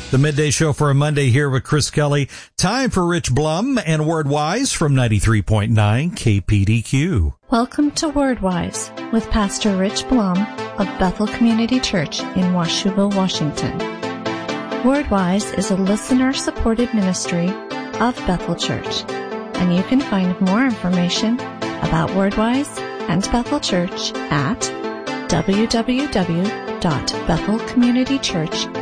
The Midday Show for a Monday here with Chris Kelly. Time for Rich Blum and Wordwise from 93.9 KPDQ. Welcome to Wordwise with Pastor Rich Blum of Bethel Community Church in Washougal, Washington. Wordwise is a listener-supported ministry of Bethel Church, and you can find more information about Wordwise and Bethel Church at www.bethelcommunitychurch.org.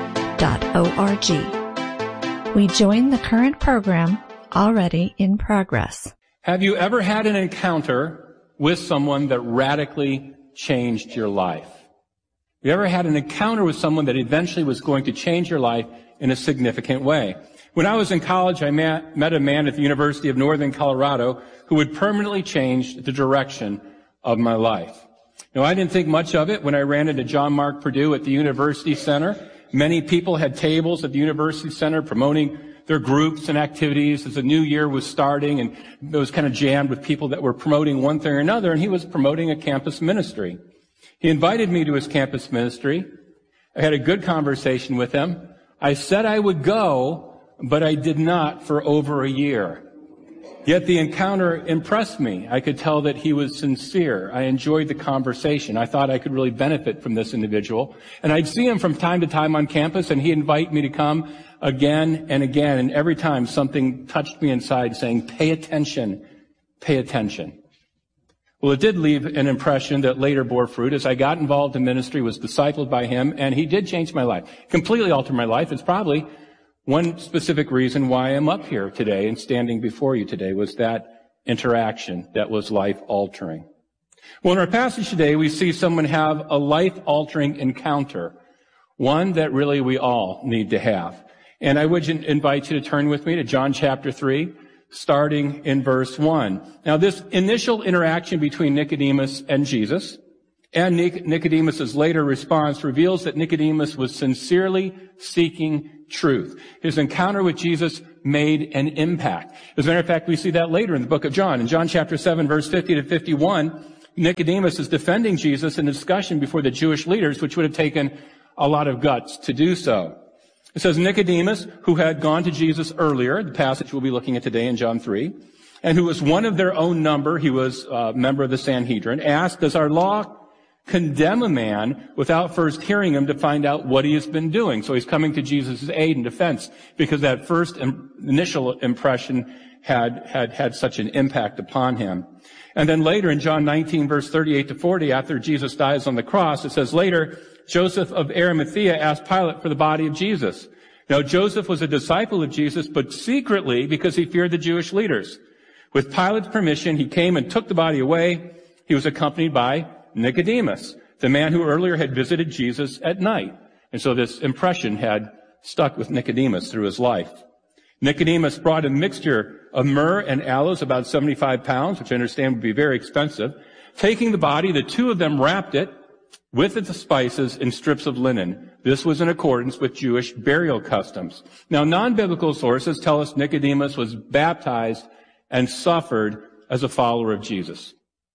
We join the current program already in progress. Have you ever had an encounter with someone that radically changed your life? Have you ever had an encounter with someone that eventually was going to change your life in a significant way? When I was in college, I met a man at the University of Northern Colorado who would permanently change the direction of my life. Now, I didn't think much of it when I ran into John Mark Purdue at the University Center. Many people had tables at the University Center promoting their groups and activities as the new year was starting, and it was kind of jammed with people that were promoting one thing or another, and he was promoting a campus ministry. He invited me to his campus ministry. I had a good conversation with him. I said I would go, but I did not for over a year. Yet the encounter impressed me. I could tell that he was sincere. I enjoyed the conversation. I thought I could really benefit from this individual. And I'd see him from time to time on campus, and he'd invite me to come again and again. And every time something touched me inside saying, pay attention, pay attention. Well, it did leave an impression that later bore fruit. As I got involved in ministry, was discipled by him, and he did change my life, completely alter my life. It's probably one specific reason why I'm up here today and standing before you today was that interaction that was life-altering. Well, in our passage today, we see someone have a life-altering encounter, one that really we all need to have. And I would invite you to turn with me to John chapter 3, starting in verse 1. Now, this initial interaction between Nicodemus and Jesus, and Nicodemus's later response reveals that Nicodemus was sincerely seeking truth. His encounter with Jesus made an impact. As a matter of fact, we see that later in the book of John. In John chapter 7, verse 50 to 51, Nicodemus is defending Jesus in a discussion before the Jewish leaders, which would have taken a lot of guts to do so. It says, Nicodemus, who had gone to Jesus earlier, the passage we'll be looking at today in John 3, and who was one of their own number, he was a member of the Sanhedrin, asked, does our law condemn a man without first hearing him to find out what he has been doing? So he's coming to Jesus' aid and defense because that first initial impression had such an impact upon him. And then later in John 19, verse 38 to 40, after Jesus dies on the cross, it says, later, Joseph of Arimathea asked Pilate for the body of Jesus. Now, Joseph was a disciple of Jesus, but secretly because he feared the Jewish leaders. With Pilate's permission, he came and took the body away. He was accompanied by Nicodemus, the man who earlier had visited Jesus at night. And so this impression had stuck with Nicodemus through his life. Nicodemus brought a mixture of myrrh and aloes, about 75 pounds, which I understand would be very expensive. Taking the body, the two of them wrapped it with the spices in strips of linen. This was in accordance with Jewish burial customs. Now, non-biblical sources tell us Nicodemus was baptized and suffered as a follower of Jesus.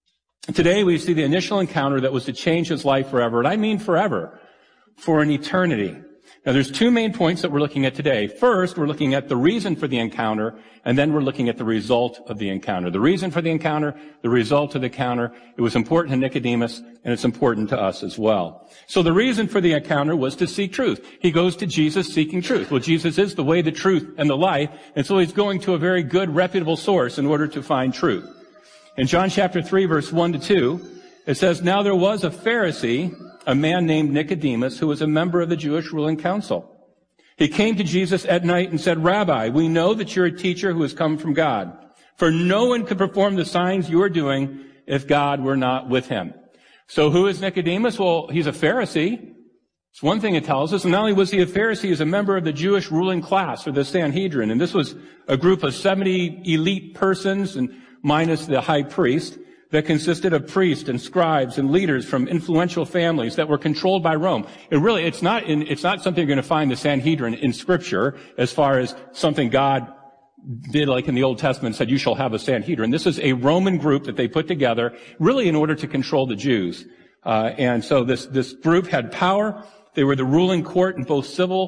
Today we see the initial encounter that was to change his life forever, and I mean forever, for an eternity. Now there's two main points that we're looking at today. First, we're looking at the reason for the encounter, and then we're looking at the result of the encounter. The reason for the encounter, the result of the encounter. It was important to Nicodemus, and it's important to us as well. So the reason for the encounter was to seek truth. He goes to Jesus seeking truth. Well, Jesus is the way, the truth, and the life, and so he's going to a very good, reputable source in order to find truth. In John chapter 3, verse 1 to 2, it says, now there was a Pharisee, a man named Nicodemus, who was a member of the Jewish ruling council. He came to Jesus at night and said, Rabbi, we know that you're a teacher who has come from God, for no one could perform the signs you are doing if God were not with him. So who is Nicodemus? Well, he's a Pharisee. It's one thing it tells us. And not only was he a Pharisee, he was a member of the Jewish ruling class, or the Sanhedrin. And this was a group of 70 elite persons, and minus the high priest, that consisted of priests and scribes and leaders from influential families that were controlled by Rome. And really, it's not something you're going to find the Sanhedrin in Scripture as far as something God did like in the Old Testament, said, you shall have a Sanhedrin. This is a Roman group that they put together really in order to control the Jews. And so this group had power. They were the ruling court in both civil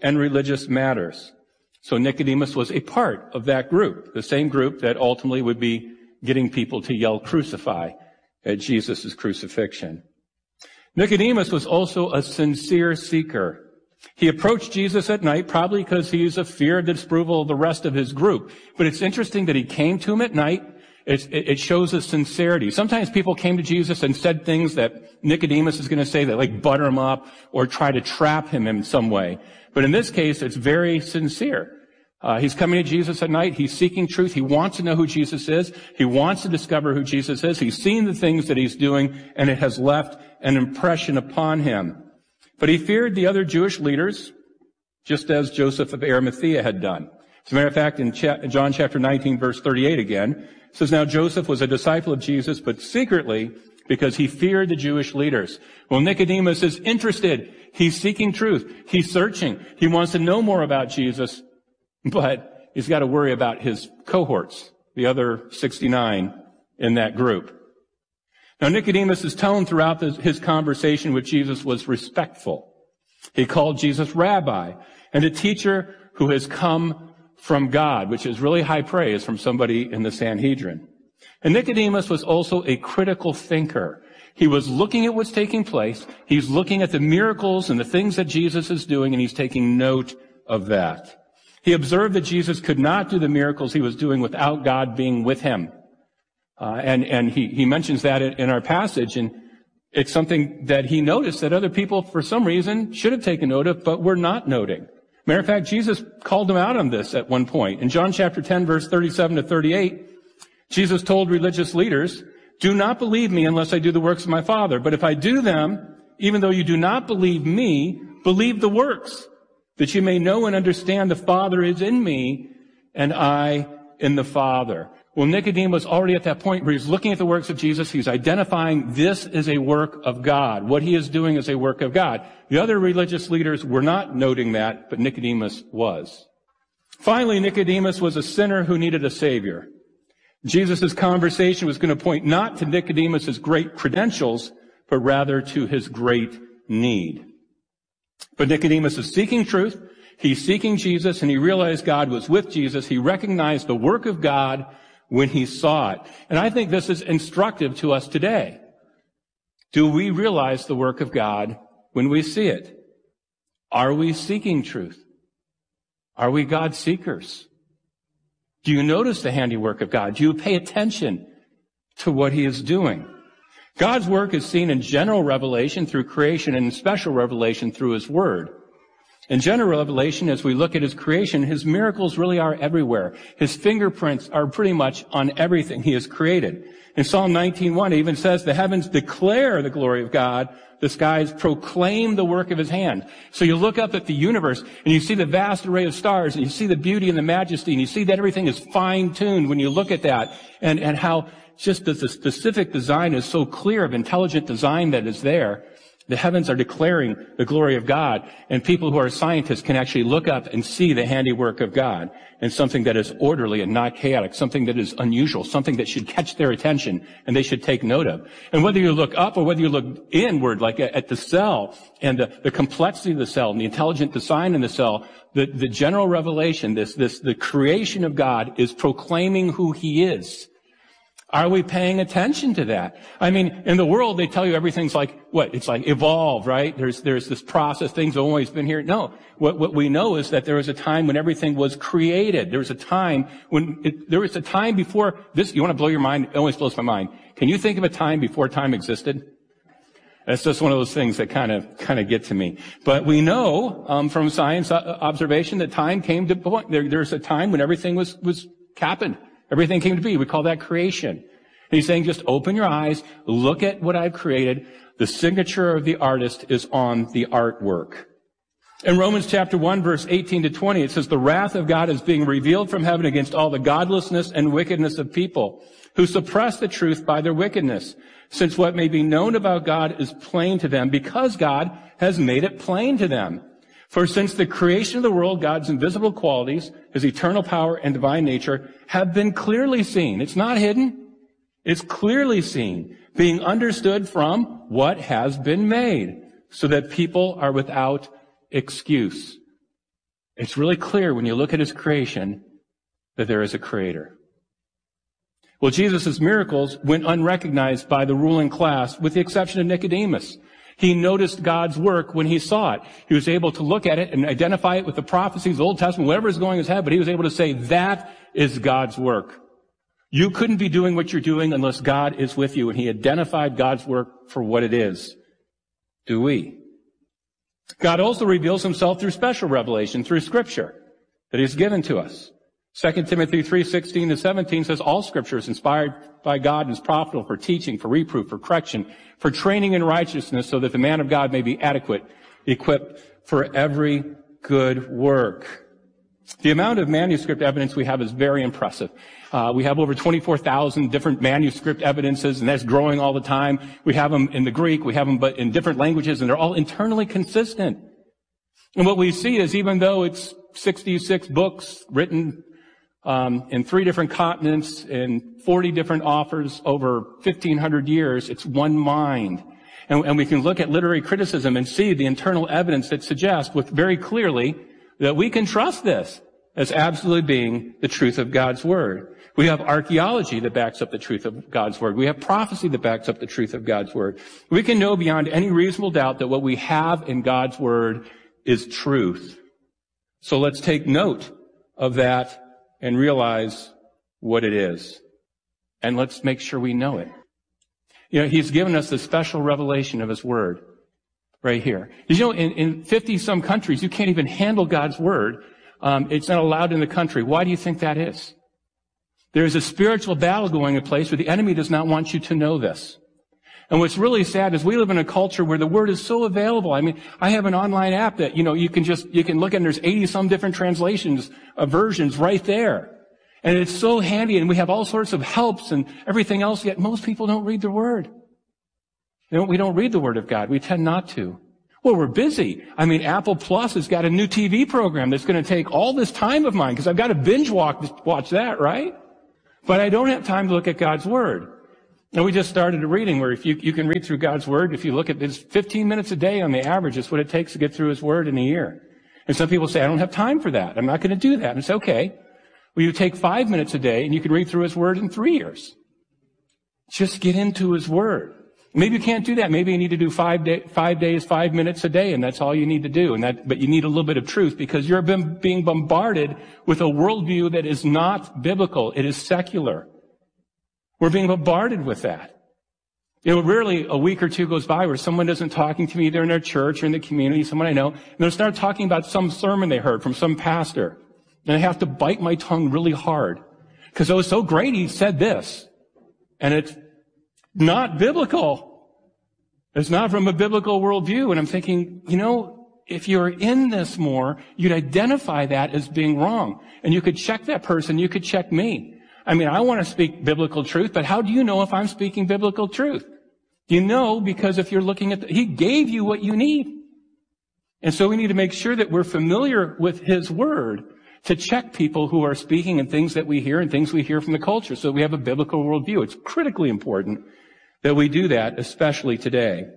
and religious matters. So Nicodemus was a part of that group, the same group that ultimately would be getting people to yell crucify at Jesus' crucifixion. Nicodemus was also a sincere seeker. He approached Jesus at night, probably because he was a fear of the disapproval of the rest of his group. But it's interesting that he came to him at night. It shows his sincerity. Sometimes people came to Jesus and said things that Nicodemus is going to say that like butter him up or try to trap him in some way. But in this case, it's very sincere. He's coming to Jesus at night. He's seeking truth. He wants to know who Jesus is. He wants to discover who Jesus is. He's seen the things that he's doing, and it has left an impression upon him. But he feared the other Jewish leaders, just as Joseph of Arimathea had done. As a matter of fact, in John chapter 19, verse 38 again, it says, "Now Joseph was a disciple of Jesus, but secretly, because he feared the Jewish leaders." Well, Nicodemus is interested. He's seeking truth. He's searching. He wants to know more about Jesus, but he's got to worry about his cohorts, the other 69 in that group. Now, Nicodemus' tone throughout his conversation with Jesus was respectful. He called Jesus rabbi and a teacher who has come from God, which is really high praise from somebody in the Sanhedrin. And Nicodemus was also a critical thinker. He was looking at what's taking place. He's looking at the miracles and the things that Jesus is doing, and he's taking note of that. He observed that Jesus could not do the miracles he was doing without God being with him. And he mentions that in our passage, and it's something that he noticed that other people, for some reason, should have taken note of, but were not noting. Matter of fact, Jesus called him out on this at one point. In John chapter 10, verse 37 to 38, Jesus told religious leaders, "Do not believe me unless I do the works of my Father. But if I do them, even though you do not believe me, believe the works, that you may know and understand the Father is in me and I in the Father." Well, Nicodemus already at that point where he's looking at the works of Jesus, he's identifying this is a work of God. What he is doing is a work of God. The other religious leaders were not noting that, but Nicodemus was. Finally, Nicodemus was a sinner who needed a Savior. Jesus' conversation was going to point not to Nicodemus' great credentials, but rather to his great need. But Nicodemus is seeking truth. He's seeking Jesus, and he realized God was with Jesus. He recognized the work of God when he saw it. And I think this is instructive to us today. Do we realize the work of God when we see it? Are we seeking truth? Are we God seekers? Do you notice the handiwork of God? Do you pay attention to what he is doing? God's work is seen in general revelation through creation and in special revelation through his word. In general revelation, as we look at his creation, his miracles really are everywhere. His fingerprints are pretty much on everything he has created. In Psalm 19:1, it even says, "The heavens declare the glory of God. The skies proclaim the work of his hand." So you look up at the universe and you see the vast array of stars and you see the beauty and the majesty and you see that everything is fine-tuned when you look at that and how just the specific design is so clear of intelligent design that is there. The heavens are declaring the glory of God, and people who are scientists can actually look up and see the handiwork of God and something that is orderly and not chaotic, something that is unusual, something that should catch their attention and they should take note of. And whether you look up or whether you look inward, like at the cell and the complexity of the cell and the intelligent design in the cell, the general revelation, the creation of God is proclaiming who he is. Are we paying attention to that? I mean, in the world, they tell you everything's like, what? It's like evolved, right? There's this process. Things have always been here. No. What we know is that there was a time when everything was created. There was a time before this. You want to blow your mind? It always blows my mind. Can you think of a time before time existed? That's just one of those things that kind of get to me. But we know, from science observation that time came to point. There's a time when everything was happened. Everything came to be. We call that creation. And he's saying, just open your eyes, look at what I've created. The signature of the artist is on the artwork. In Romans chapter 1, verse 18 to 20, it says, "The wrath of God is being revealed from heaven against all the godlessness and wickedness of people who suppress the truth by their wickedness, since what may be known about God is plain to them because God has made it plain to them. For since the creation of the world, God's invisible qualities, his eternal power and divine nature, have been clearly seen." It's not hidden. It's clearly seen, being understood from what has been made, so that people are without excuse. It's really clear when you look at his creation that there is a creator. Well, Jesus' miracles went unrecognized by the ruling class, with the exception of Nicodemus. He noticed God's work when he saw it. He was able to look at it and identify it with the prophecies, the Old Testament, whatever is going in his head, but he was able to say, that is God's work. You couldn't be doing what you're doing unless God is with you, and he identified God's work for what it is. Do we? God also reveals himself through special revelation, through Scripture that he's given to us. 2 Timothy 3:16-17 says, all Scripture is inspired by God and is profitable for teaching, for reproof, for correction, for training in righteousness, so that the man of God may be adequate, equipped for every good work. The amount of manuscript evidence we have is very impressive. We have over 24,000 different manuscript evidences, and that's growing all the time. We have them in the Greek, we have them but in different languages, and they're all internally consistent. And what we see is, even though it's 66 books written in 3 different continents and 40 different authors over 1,500 years, it's one mind. And we can look at literary criticism and see the internal evidence that suggests with very clearly that we can trust this as absolutely being the truth of God's Word. We have archaeology that backs up the truth of God's Word. We have prophecy that backs up the truth of God's Word. We can know beyond any reasonable doubt that what we have in God's Word is truth. So let's take note of that and realize what it is. And let's make sure we know it. You know, he's given us the special revelation of his Word right here. You know, in 50-some countries, you can't even handle God's Word. It's not allowed in the country. Why do you think that is? There is a spiritual battle going in place where the enemy does not want you to know this. And what's really sad is we live in a culture where the Word is so available. I mean, I have an online app that, you can look at, and there's 80-some different translations of versions right there. And it's so handy, and we have all sorts of helps and everything else, yet most people don't read the Word. We don't read the Word of God. We tend not to. Well, we're busy. I mean, Apple Plus has got a new TV program that's going to take all this time of mine because I've got to binge watch that, right? But I don't have time to look at God's Word. And we just started a reading where if you can read through God's Word, if you look at this 15 minutes a day on the average, it's what it takes to get through His Word in a year. And some people say, I don't have time for that. I'm not going to do that. And it's okay. Well, you take 5 minutes a day and you can read through His Word in 3 years. Just get into His Word. Maybe you can't do that. Maybe you need to do 5 days, 5 minutes a day, and that's all you need to do. But you need a little bit of truth because you're being bombarded with a worldview that is not biblical. It is secular. We're being bombarded with that. Rarely a week or two goes by where someone isn't talking to me either in their church or in the community, someone I know, and they'll start talking about some sermon they heard from some pastor. And I have to bite my tongue really hard because it was so great he said this. And it's not biblical. It's not from a biblical worldview. And I'm thinking, if you're in this more, you'd identify that as being wrong. And you could check that person. You could check me. I mean, I want to speak biblical truth, but how do you know if I'm speaking biblical truth? You know, because if you're looking at He gave you what you need. And so we need to make sure that we're familiar with His Word to check people who are speaking and things that we hear and things we hear from the culture so we have a biblical worldview. It's critically important that we do that, especially today.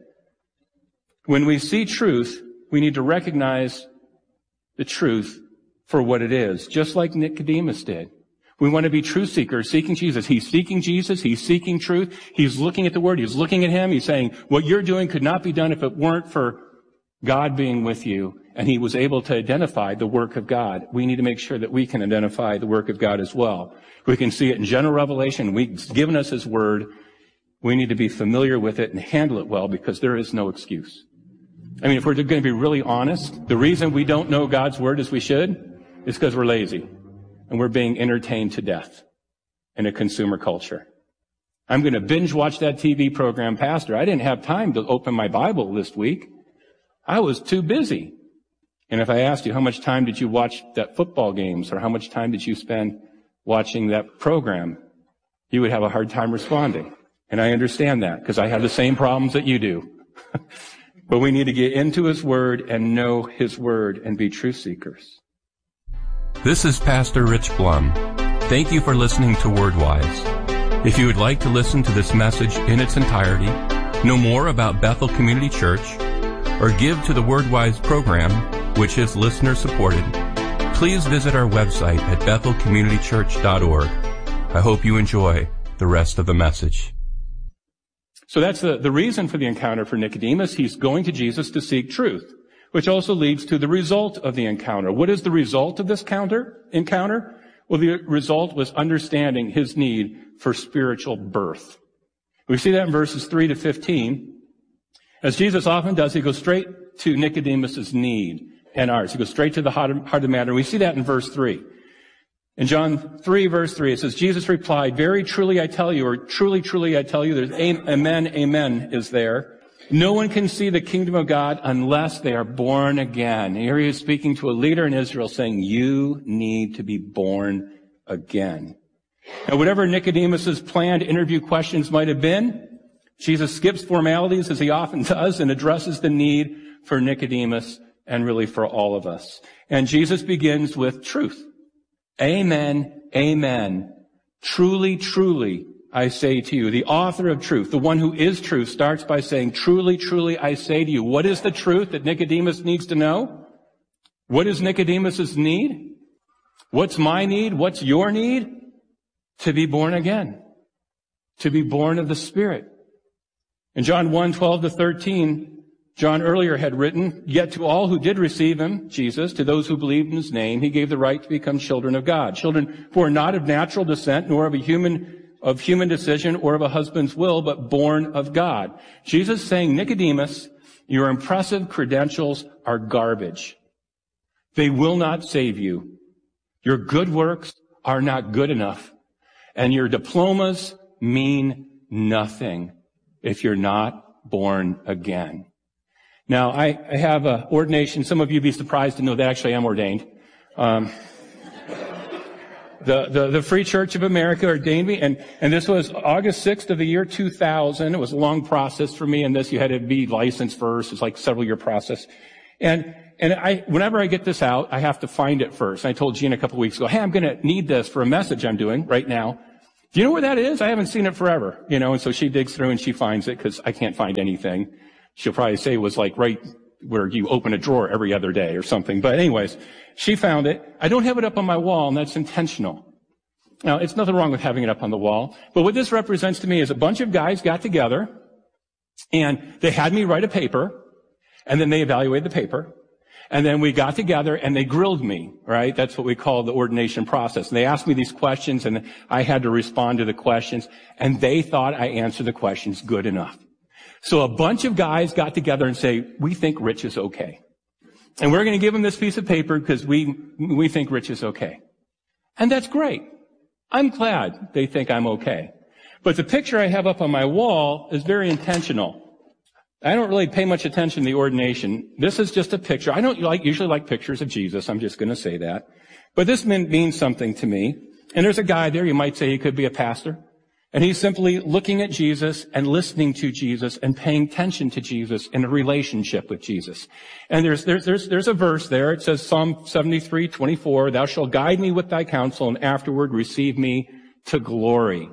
When we see truth, we need to recognize the truth for what it is, just like Nicodemus did. We want to be truth seekers, seeking Jesus. He's seeking Jesus. He's seeking truth. He's looking at the Word. He's looking at Him. He's saying, what you're doing could not be done if it weren't for God being with you. And he was able to identify the work of God. We need to make sure that we can identify the work of God as well. We can see it in general revelation. He's given us His Word. We need to be familiar with it and handle it well because there is no excuse. I mean, if we're going to be really honest, the reason we don't know God's Word as we should is because we're lazy. And we're being entertained to death in a consumer culture. I'm going to binge watch that TV program, Pastor. I didn't have time to open my Bible this week. I was too busy. And if I asked you, how much time did you watch that football games or how much time did you spend watching that program, you would have a hard time responding. And I understand that because I have the same problems that you do. But we need to get into His Word and know His Word and be truth seekers. This is Pastor Rich Blum. Thank you for listening to WordWise. If you would like to listen to this message in its entirety, know more about Bethel Community Church, or give to the WordWise program, which is listener-supported, please visit our website at bethelcommunitychurch.org. I hope you enjoy the rest of the message. So that's the reason for the encounter for Nicodemus. He's going to Jesus to seek truth, which also leads to the result of the encounter. What is the result of this encounter? Well, the result was understanding his need for spiritual birth. We see that in verses 3 to 15. As Jesus often does, he goes straight to Nicodemus's need and ours. He goes straight to the heart of the matter. We see that in verse 3. In John 3, verse 3, it says, Jesus replied, very truly I tell you, or truly, truly I tell you, there's amen, amen is there. No one can see the kingdom of God unless they are born again. Here he is speaking to a leader in Israel saying, you need to be born again. Now, whatever Nicodemus's planned interview questions might have been, Jesus skips formalities as he often does and addresses the need for Nicodemus and really for all of us. And Jesus begins with truth. Amen, amen. Truly, truly, I say to you. The author of truth, the one who is truth, starts by saying, truly, truly, I say to you. What is the truth that Nicodemus needs to know? What is Nicodemus's need? What's my need? What's your need? To be born again. To be born of the Spirit. In John 1, 12 to 13, John earlier had written, yet to all who did receive him, Jesus, to those who believed in his name, he gave the right to become children of God. Children who are not of natural descent, nor of human decision, or of a husband's will, but born of God. Jesus saying, Nicodemus, your impressive credentials are garbage. They will not save you. Your good works are not good enough. And your diplomas mean nothing if you're not born again. Now, I have an ordination. Some of you would be surprised to know that actually I'm ordained. The Free Church of America ordained me, and this was August 6th of the year 2000. It was a long process for me, and this, you had to be licensed first. It's like a several-year process. And whenever I get this out, I have to find it first. I told Gina a couple of weeks ago, hey, I'm gonna need this for a message I'm doing right now. Do you know where that is? I haven't seen it forever, and so she digs through and she finds it because I can't find anything. She'll probably say it was like right where you open a drawer every other day or something. But anyways, she found it. I don't have it up on my wall, and that's intentional. Now, it's nothing wrong with having it up on the wall. But what this represents to me is a bunch of guys got together, and they had me write a paper, and then they evaluated the paper. And then we got together and they grilled me, right? That's what we call the ordination process. And they asked me these questions and I had to respond to the questions, and they thought I answered the questions good enough. So a bunch of guys got together and say, we think Rich is okay. And we're going to give him this piece of paper because we think Rich is okay. And that's great. I'm glad they think I'm okay. But the picture I have up on my wall is very intentional. I don't really pay much attention to the ordination. This is just a picture. I don't usually like pictures of Jesus. I'm just going to say that. But this means something to me. And there's a guy there, you might say he could be a pastor. And he's simply looking at Jesus and listening to Jesus and paying attention to Jesus in a relationship with Jesus. And there's a verse there. It says Psalm 73:24, thou shalt guide me with thy counsel and afterward receive me to glory.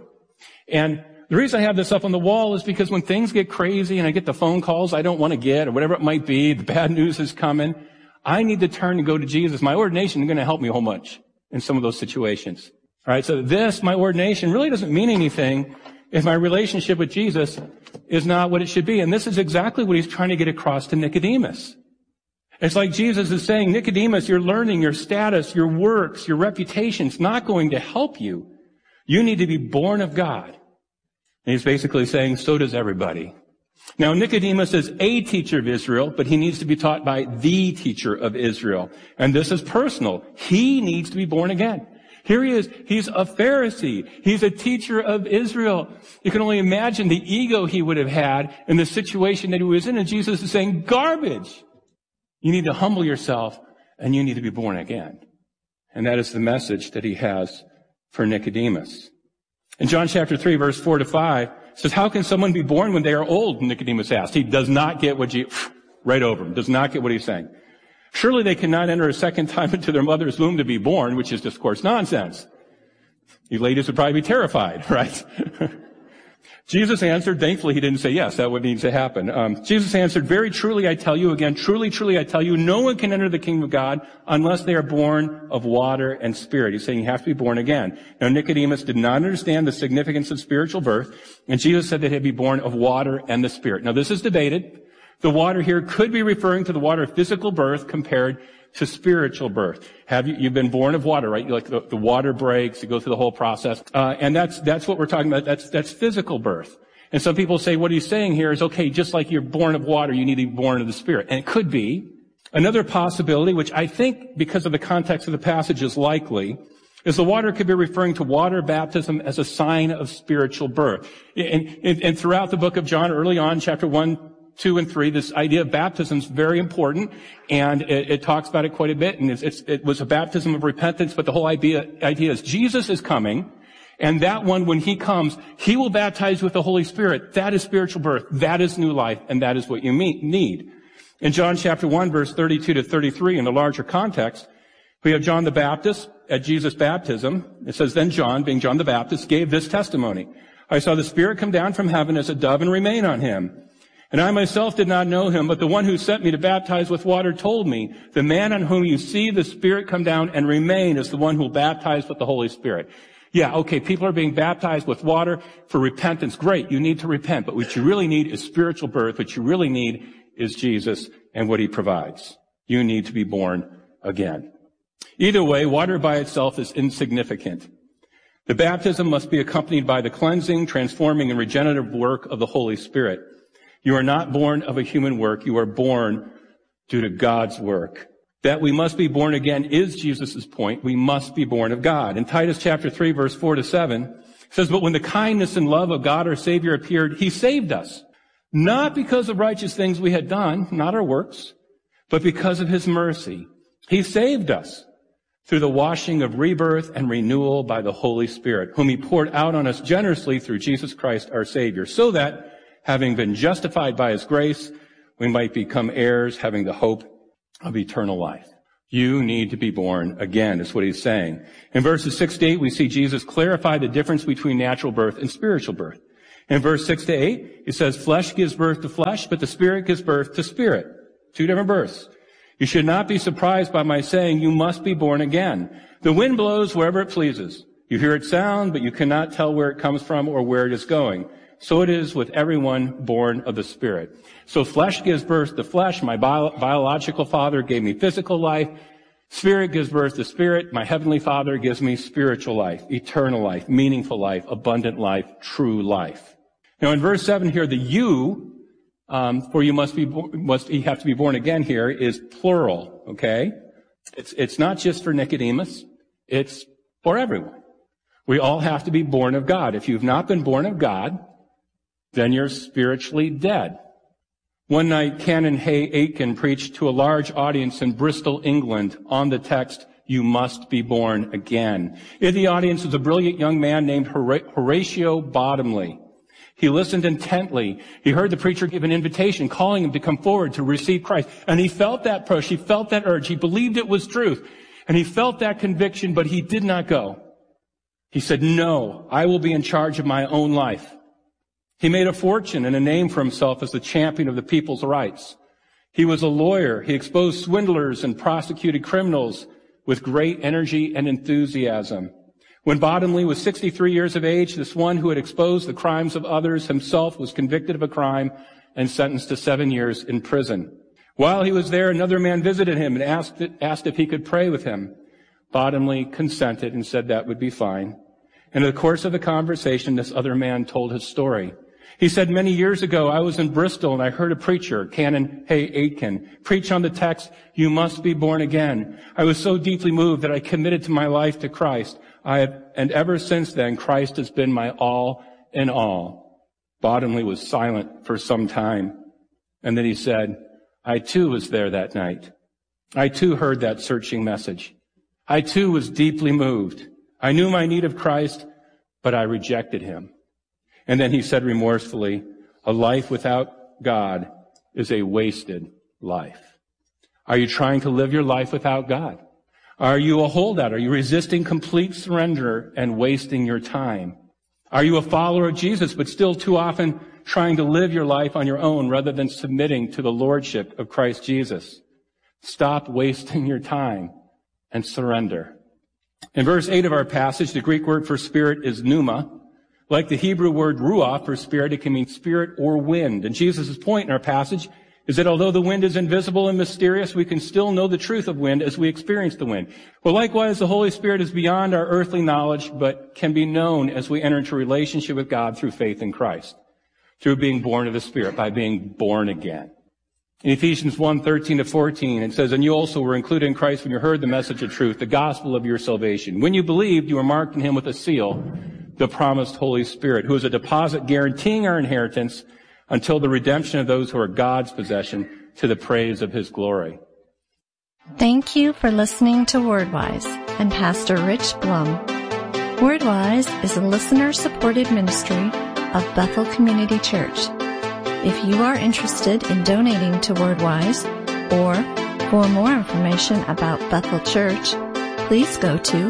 And the reason I have this up on the wall is because when things get crazy and I get the phone calls I don't want to get or whatever it might be, the bad news is coming, I need to turn and go to Jesus. My ordination is going to help me a whole bunch in some of those situations. All right, so my ordination really doesn't mean anything if my relationship with Jesus is not what it should be. And this is exactly what he's trying to get across to Nicodemus. It's like Jesus is saying, Nicodemus, your learning, your status, your works, your reputation is not going to help you. You need to be born of God. And he's basically saying, so does everybody. Now, Nicodemus is a teacher of Israel, but he needs to be taught by the teacher of Israel. And this is personal. He needs to be born again. Here he is. He's a Pharisee. He's a teacher of Israel. You can only imagine the ego he would have had in the situation that he was in. And Jesus is saying, garbage. You need to humble yourself and you need to be born again. And that is the message that he has for Nicodemus. In John chapter 3, verse 4 to 5, it says, how can someone be born when they are old? Nicodemus asked. He does not get right over him, does not get what he's saying. Surely they cannot enter a second time into their mother's womb to be born, which is, of course, nonsense. You ladies would probably be terrified, right? Jesus answered, thankfully he didn't say yes, that would need to happen. Jesus answered, very truly I tell you again, truly, truly I tell you, no one can enter the kingdom of God unless they are born of water and spirit. He's saying you have to be born again. Now Nicodemus did not understand the significance of spiritual birth, and Jesus said that he'd be born of water and the Spirit. Now this is debated. The water here could be referring to the water of physical birth compared to spiritual birth. You've been born of water, right? Like the water breaks, you go through the whole process. And that's what we're talking about. That's physical birth. And some people say what he's saying here is, okay, just like you're born of water, you need to be born of the Spirit. And it could be. Another possibility, which I think because of the context of the passage is likely, is the water could be referring to water baptism as a sign of spiritual birth. And throughout the book of John, early on, chapter 1, 2, and 3, this idea of baptism is very important, and it talks about it quite a bit, and it was a baptism of repentance, but the whole idea is Jesus is coming, and that one, when he comes, he will baptize with the Holy Spirit. That is spiritual birth. That is new life, and that is what you need. In John chapter 1, verse 32 to 33, in the larger context, we have John the Baptist at Jesus' baptism. It says, then John, being John the Baptist, gave this testimony. I saw the Spirit come down from heaven as a dove and remain on him. And I myself did not know him, but the one who sent me to baptize with water told me, the man on whom you see the Spirit come down and remain is the one who will baptize with the Holy Spirit. Yeah, okay, people are being baptized with water for repentance. Great, you need to repent. But what you really need is spiritual birth. What you really need is Jesus and what he provides. You need to be born again. Either way, water by itself is insignificant. The baptism must be accompanied by the cleansing, transforming, and regenerative work of the Holy Spirit. You are not born of a human work. You are born due to God's work. That we must be born again is Jesus' point. We must be born of God. In Titus chapter 3, verse 4 to 7, it says, but when the kindness and love of God our Savior appeared, he saved us. Not because of righteous things we had done, not our works, but because of his mercy. He saved us through the washing of rebirth and renewal by the Holy Spirit, whom he poured out on us generously through Jesus Christ our Savior, so that having been justified by his grace, we might become heirs, having the hope of eternal life. You need to be born again, is what he's saying. In verses 6 to 8, we see Jesus clarify the difference between natural birth and spiritual birth. In verse 6 to 8, he says, flesh gives birth to flesh, but the Spirit gives birth to spirit. Two different births. You should not be surprised by my saying, you must be born again. The wind blows wherever it pleases. You hear its sound, but you cannot tell where it comes from or where it is going. So it is with everyone born of the Spirit. So flesh gives birth to flesh. My biological father gave me physical life. Spirit gives birth to spirit. My heavenly Father gives me spiritual life, eternal life, meaningful life, abundant life, true life. Now in verse 7 here, the you, for you you have to be born again here, is plural, okay? It's not just for Nicodemus. It's for everyone. We all have to be born of God. If you've not been born of God, then you're spiritually dead. One night, Canon Hay Aitken preached to a large audience in Bristol, England, on the text, you must be born again. In the audience was a brilliant young man named Horatio Bottomley. He listened intently. He heard the preacher give an invitation, calling him to come forward to receive Christ. And he felt that push. He felt that urge. He believed it was truth. And he felt that conviction, but he did not go. He said, no, I will be in charge of my own life. He made a fortune and a name for himself as the champion of the people's rights. He was a lawyer. He exposed swindlers and prosecuted criminals with great energy and enthusiasm. When Bottomley was 63 years of age, this one who had exposed the crimes of others himself was convicted of a crime and sentenced to 7 years in prison. While he was there, another man visited him and asked if he could pray with him. Bottomley consented and said that would be fine. And in the course of the conversation, this other man told his story. He said, many years ago, I was in Bristol and I heard a preacher, Canon Hay Aitken, preach on the text, you must be born again. I was so deeply moved that I committed to my life to Christ. And ever since then, Christ has been my all in all. Bottomley was silent for some time. And then he said, I too was there that night. I too heard that searching message. I too was deeply moved. I knew my need of Christ, but I rejected him. And then he said remorsefully, a life without God is a wasted life. Are you trying to live your life without God? Are you a holdout? Are you resisting complete surrender and wasting your time? Are you a follower of Jesus, but still too often trying to live your life on your own rather than submitting to the lordship of Christ Jesus? Stop wasting your time and surrender. In verse 8 of our passage, the Greek word for spirit is pneuma. Like the Hebrew word ruach for spirit, it can mean spirit or wind. And Jesus' point in our passage is that although the wind is invisible and mysterious, we can still know the truth of wind as we experience the wind. Well, likewise, the Holy Spirit is beyond our earthly knowledge, but can be known as we enter into a relationship with God through faith in Christ, through being born of the Spirit, by being born again. In Ephesians 1:13-14, it says, "And you also were included in Christ when you heard the message of truth, the gospel of your salvation. When you believed, you were marked in him with a seal, the promised Holy Spirit, who is a deposit guaranteeing our inheritance until the redemption of those who are God's possession, to the praise of his glory." Thank you for listening to WordWise and Pastor Rich Blum. WordWise is a listener-supported ministry of Bethel Community Church. If you are interested in donating to WordWise or for more information about Bethel Church, please go to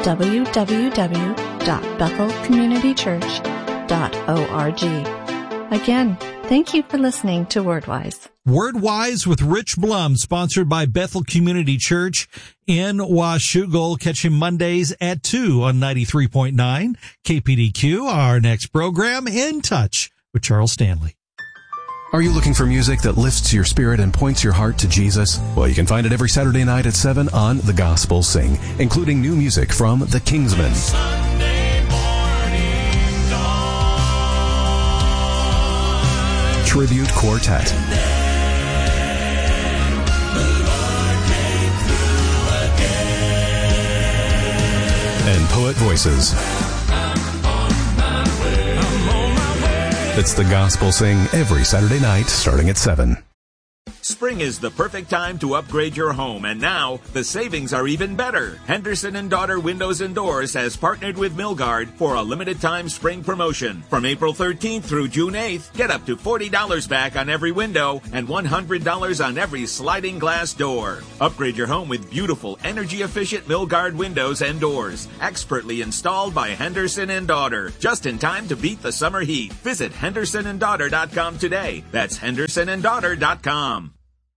www.bethelcommunitychurch.org. Again, thank you for listening to WordWise. WordWise with Rich Blum, sponsored by Bethel Community Church in Washougal. Catch him Mondays at 2 on 93.9 KPDQ. Our next program, In Touch with Charles Stanley. Are you looking for music that lifts your spirit and points your heart to Jesus? Well, you can find it every Saturday night at 7 on The Gospel Sing, including new music from The Kingsmen, Tribute Quartet, and Poet Voices. It's The Gospel Sing every Saturday night starting at 7. Spring is the perfect time to upgrade your home, and now the savings are even better. Henderson & Daughter Windows and Doors has partnered with Milgard for a limited-time spring promotion. From April 13th through June 8th, get up to $40 back on every window and $100 on every sliding glass door. Upgrade your home with beautiful, energy-efficient Milgard windows and doors, expertly installed by Henderson & Daughter, just in time to beat the summer heat. Visit HendersonandDaughter.com today. That's HendersonandDaughter.com.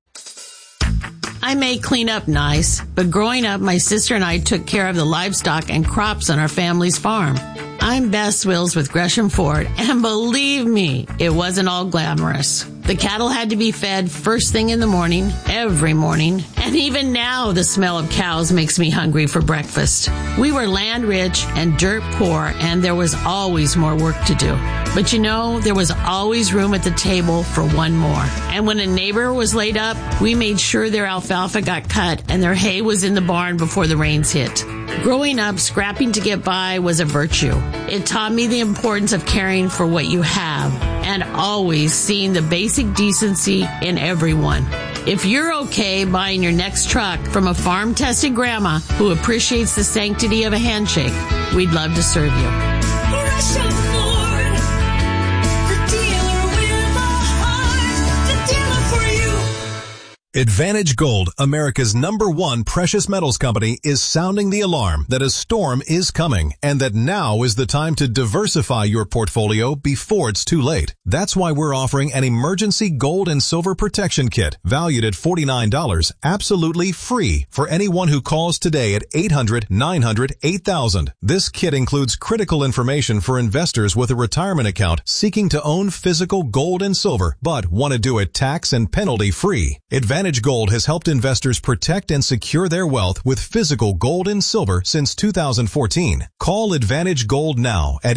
I may clean up nice, but growing up, my sister and I took care of the livestock and crops on our family's farm. I'm Bess Wills with Gresham Ford, and believe me, it wasn't all glamorous. The cattle had to be fed first thing in the morning, every morning, and even now the smell of cows makes me hungry for breakfast. We were land rich and dirt poor, and there was always more work to do. But you know, there was always room at the table for one more. And when a neighbor was laid up, we made sure their alfalfa got cut and their hay was in the barn before the rains hit. Growing up, scrapping to get by was a virtue. It taught me the importance of caring for what you have and always seeing the basic decency in everyone. If you're okay buying your next truck from a farm-tested grandma who appreciates the sanctity of a handshake, we'd love to serve you. Gresham Ford, the dealer with a heart, the dealer for you. Advantage Gold, America's #1 precious metals company, is sounding the alarm that a storm is coming and that now is the time to diversify your portfolio before it's too late. That's why we're offering an emergency gold and silver protection kit valued at $49, absolutely free for anyone who calls today at 800-900-8000. This kit includes critical information for investors with a retirement account seeking to own physical gold and silver, but want to do it tax and penalty free. Advantage Gold has helped investors protect and secure their wealth with physical gold and silver since 2014. Call Advantage Gold now at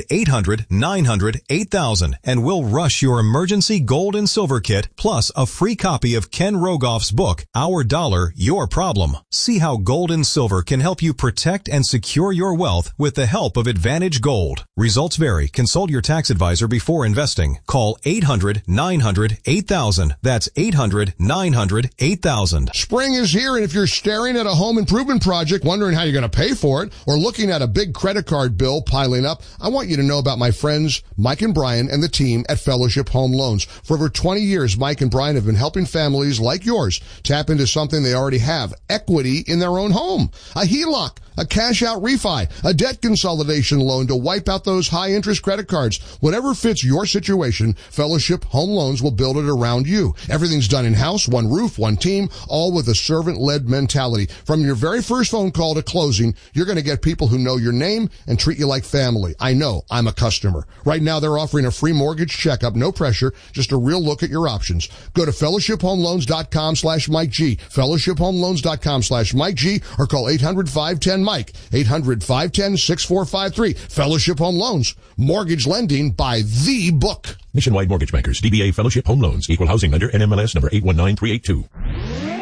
800-900-8000 and we'll rush your emergency gold and silver kit plus a free copy of Ken Rogoff's book, Our Dollar, Your Problem. See how gold and silver can help you protect and secure your wealth with the help of Advantage Gold. Results vary. Consult your tax advisor before investing. Call 800-900-8000. That's 800-900-8000. Spring is here, and if you're staring at a home improvement project, wondering how you're going to pay for it, or looking at a big credit card bill piling up, I want you to know about my friends Mike and Brian and the team at Fellowship Home Loans. For over 20 years, Mike and Brian have been helping families like yours tap into something they already have, equity in their own home. A HELOC, a cash-out refi, a debt consolidation loan to wipe out those high-interest credit cards. Whatever fits your situation, Fellowship Home Loans will build it around you. Everything's done in-house, one roof, one team, all with a servant-led mentality. From your very first phone call to closing, you're going to get people who know your name and treat you like family. I know. I'm a customer. Right now, they're offering a free mortgage checkup, no pressure, just a real look at your options. Go to fellowshiphomeloans.com/Mike G, fellowshiphomeloans.com/Mike G, or call 800-510-MIKE, 800-510-6453. Fellowship Home Loans, mortgage lending by the book. Nationwide Mortgage Bankers, DBA Fellowship Home Loans, Equal Housing Lender, NMLS number 819382.